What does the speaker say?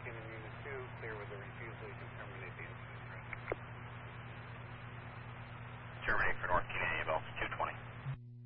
Kingdom Unit 2, clear with the refusal to terminate the incident. Terminate for North Canadian Bell 220.